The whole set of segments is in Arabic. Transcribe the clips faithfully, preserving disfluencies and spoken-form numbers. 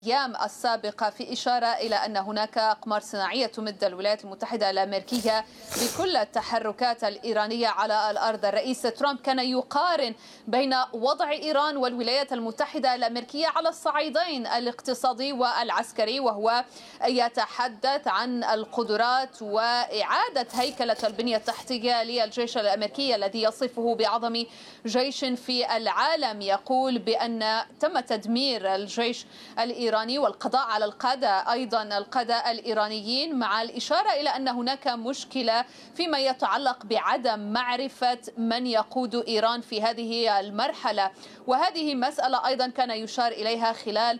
الأيام السابقة في إشارة إلى أن هناك أقمار صناعية تمد الولايات المتحدة الأمريكية بكل التحركات الإيرانية على الأرض. الرئيس ترامب كان يقارن بين وضع إيران والولايات المتحدة الأمريكية على الصعيدين الاقتصادي والعسكري، وهو يتحدث عن القدرات وإعادة هيكلة البنية التحتية للجيش الأمريكي الذي يصفه بأعظم جيش في العالم. يقول بأن تم تدمير الجيش الإيراني والقضاء على القادة، أيضا القادة الإيرانيين، مع الإشارة إلى أن هناك مشكلة فيما يتعلق بعدم معرفة من يقود إيران في هذه المرحلة، وهذه مسألة أيضا كان يشار إليها خلال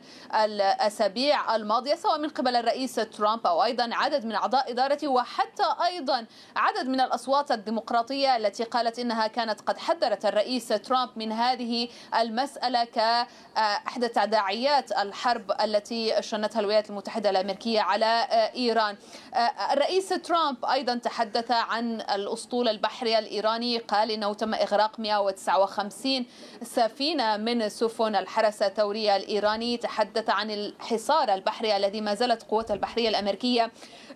الأسابيع الماضية سواء من قبل الرئيس ترامب أو أيضا عدد من أعضاء إدارته، وحتى أيضا عدد من الأصوات الديمقراطية التي قالت إنها كانت قد حذرت الرئيس ترامب من هذه المسألة كأحدى تداعيات الحرب التي شنتها الولايات المتحدة الأمريكية على إيران. الرئيس ترامب أيضا تحدث عن الأسطول البحري الإيراني، قال إنه تم إغراق مئة وتسعة وخمسين سفينة من سفن الحرس الثوري الإيراني. تحدث عن الحصار البحري الذي ما زالت قوات البحرية الأمريكية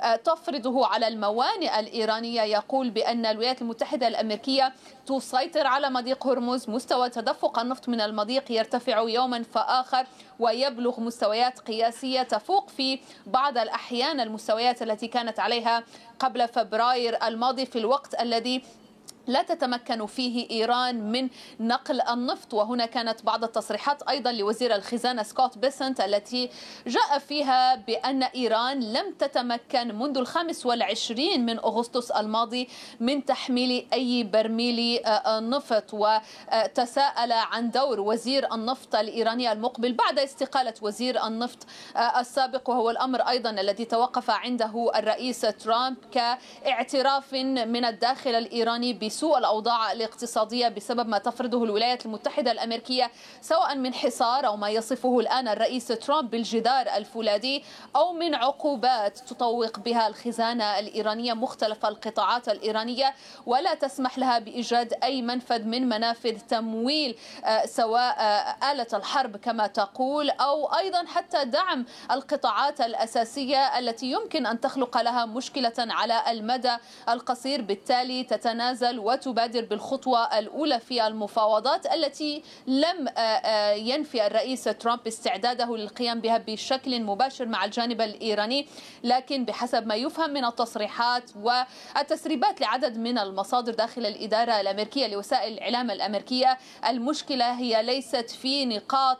تفرضه على الموانئ الإيرانية. يقول بأن الولايات المتحدة الأمريكية تسيطر على مضيق هرمز، مستوى تدفق النفط من المضيق يرتفع يوما فآخر ويبلغ مستويات قياسية تفوق في بعض الأحيان المستويات التي كانت عليها قبل فبراير الماضي، في الوقت الذي لا تتمكن فيه إيران من نقل النفط. وهنا كانت بعض التصريحات أيضا لوزير الخزانة سكوت بيسنت التي جاء فيها بأن إيران لم تتمكن منذ الخامس والعشرين من أغسطس الماضي من تحميل أي برميل نفط، وتساءل عن دور وزير النفط الإيراني المقبل بعد استقالة وزير النفط السابق، وهو الأمر أيضا الذي توقف عنده الرئيس ترامب كاعتراف من الداخل الإيراني سوء الأوضاع الاقتصادية بسبب ما تفرضه الولايات المتحدة الأمريكية سواء من حصار أو ما يصفه الآن الرئيس ترامب بالجدار الفولاذي، أو من عقوبات تطوق بها الخزانة الإيرانية مختلف القطاعات الإيرانية ولا تسمح لها بإيجاد أي منفذ من منافذ تمويل سواء آلة الحرب كما تقول أو أيضا حتى دعم القطاعات الأساسية التي يمكن أن تخلق لها مشكلة على المدى القصير. بالتالي تتنازل وتبادر بالخطوة الأولى في المفاوضات التي لم ينفي الرئيس ترامب استعداده للقيام بها بشكل مباشر مع الجانب الإيراني، لكن بحسب ما يفهم من التصريحات والتسريبات لعدد من المصادر داخل الإدارة الأمريكية لوسائل الإعلام الأمريكية، المشكلة هي ليست في نقاط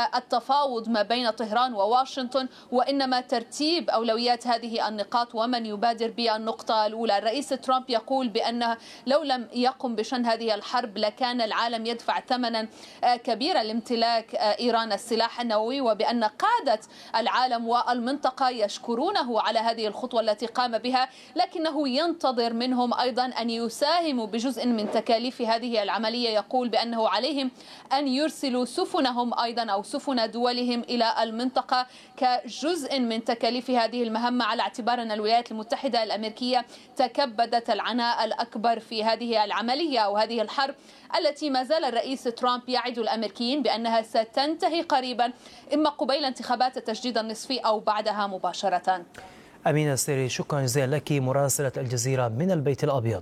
التفاوض ما بين طهران وواشنطن، وإنما ترتيب أولويات هذه النقاط ومن يبادر بالنقطة الأولى. الرئيس ترامب يقول بأن لو لم يقم بشن هذه الحرب لكان العالم يدفع ثمنا كبيرا لامتلاك إيران السلاح النووي، وبأن قادة العالم والمنطقة يشكرونه على هذه الخطوة التي قام بها، لكنه ينتظر منهم أيضا أن يساهموا بجزء من تكاليف هذه العملية. يقول بأنه عليهم أن يرسلوا سفنهم أيضا أو سفن دولهم إلى المنطقة كجزء من تكاليف هذه المهمة، على اعتبار أن الولايات المتحدة الأمريكية تكبدت العناء الأكبر في هذه العملية أو هذه الحرب التي ما زال الرئيس ترامب يعد الأمريكيين بأنها ستنتهي قريبا، إما قبيل انتخابات التجديد النصفي أو بعدها مباشرة. أمينة السيري، شكرا جزيلا لك، مراسلة الجزيرة من البيت الأبيض.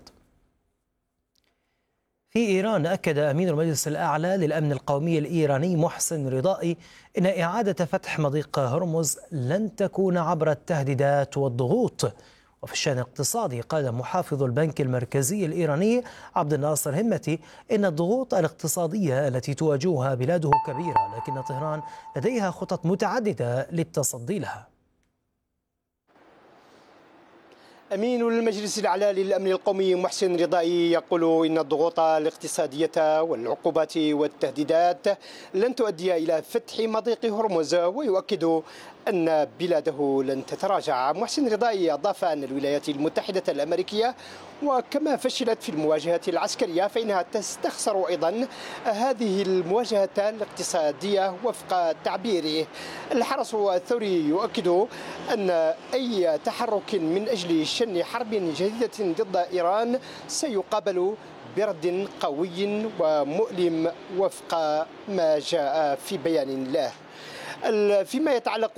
في إيران أكد أمين المجلس الأعلى للأمن القومي الإيراني محسن رضائي إن إعادة فتح مضيق هرمز لن تكون عبر التهديدات والضغوط. وفي الشأن الاقتصادي قال محافظ البنك المركزي الإيراني عبد الناصر همتي إن الضغوط الاقتصادية التي تواجهها بلاده كبيرة، لكن طهران لديها خطط متعددة للتصدي لها. أمين المجلس الأعلى للأمن القومي محسن رضائي يقول إن الضغوط الاقتصادية والعقوبات والتهديدات لن تؤدي إلى فتح مضيق هرمز، ويؤكد أن بلاده لن تتراجع. محسن رضائي أضاف أن الولايات المتحدة الأمريكية وكما فشلت في المواجهة العسكرية فإنها تستخسر أيضا هذه المواجهة الاقتصادية وفق تعبيره. الحرس الثوري يؤكد أن أي تحرك من أجل شن حرب جديدة ضد إيران سيقابل برد قوي ومؤلم وفق ما جاء في بيان له. فيما يتعلق